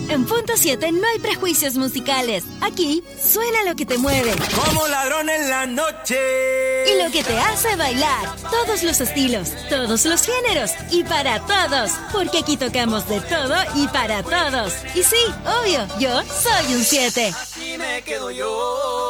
En Punto 7 no hay prejuicios musicales. Aquí suena lo que te mueve. Como ladrón en la noche. Y lo que te hace bailar. Todos los estilos, todos los géneros y para todos. Porque aquí tocamos de todo y para todos. Y sí, obvio, yo soy un 7. Así me quedo yo.